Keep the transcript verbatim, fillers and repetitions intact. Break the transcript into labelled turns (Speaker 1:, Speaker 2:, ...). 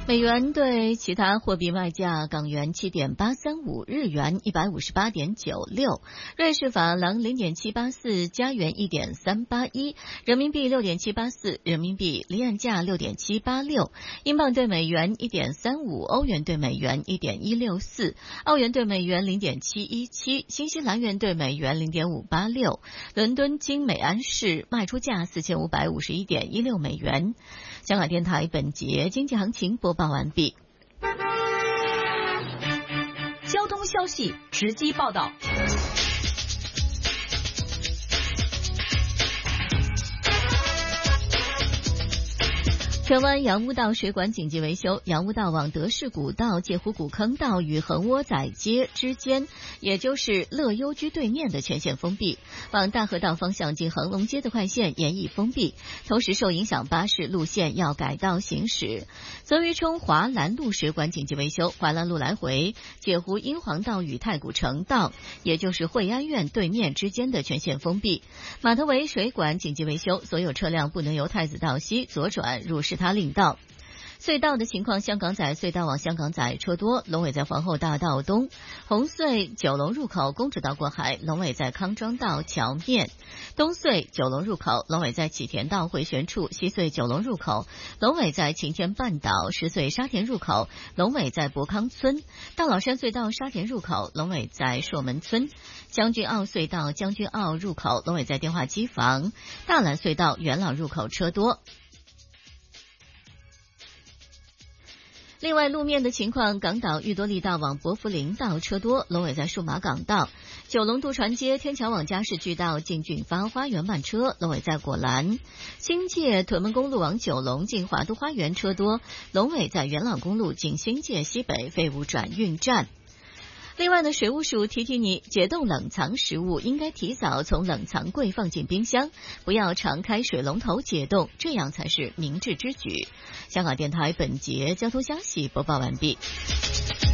Speaker 1: 美元对其他货币卖价：港元七点八三五，日元一百五十八点九六，瑞士法郎零点七八四，加元一点三八一，人民币六点七八四，人民币离岸价六点七八六，英镑对美元一点三五，欧元对美元一点一六四，澳元对美元零点七一七，新西兰元对美元零点五八六。伦敦金每安士卖出价四千五百五十一点一六美元。香港电台本节经济行情播报完毕。
Speaker 2: 交通消息直击报道。
Speaker 1: 荃湾洋屋道水管紧急维修，洋屋道往德士古道介乎古坑道与横窝仔街之间，也就是乐优居对面的全线封闭，往大河道方向进恒隆街的快线沿已封闭，同时受影响巴士路线要改道行驶。泽余冲华兰路水管紧急维修，华兰路来回介乎英皇道与太古城道，也就是惠安苑对面之间的全线封闭。马头围水管紧急维修，所有车辆不能由太子道西左转入市他令道。隧道的情况，香港仔隧道往香港仔车多，龙尾在皇后大道东；红隧九龙入口公主道过海，龙尾在康庄道桥面；东隧九龙入口，龙尾在启田道回旋处；西隧九龙入口，龙尾在晴天半岛；石隧沙田入口，龙尾在博康村；大老山隧道沙田入口，龙尾在朔门村；将军澳隧道将军澳入口，龙尾在电话机房；大兰隧道元朗入口车多。另外路面的情况，港岛裕多利道往伯福林道车多，龙尾在数码港道；九龙渡船街天桥往嘉士居道进俊发花园慢车，龙尾在果栏；新界屯门公路往九龙进华都花园车多，龙尾在元朗公路进新界西北废物转运站。另外呢，水务署提提你，解冻冷藏食物应该提早从冷藏柜放进冰箱，不要常开水龙头解冻，这样才是明智之举。香港电台本节交通消息播报完毕。